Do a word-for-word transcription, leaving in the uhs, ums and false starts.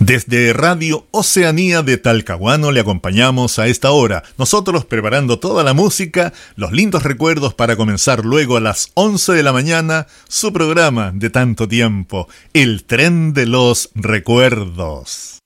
Desde Radio Oceanía de Talcahuano le acompañamos a esta hora, nosotros preparando toda la música, los lindos recuerdos para comenzar luego a las once de la mañana su programa de tanto tiempo, El Tren de los Recuerdos.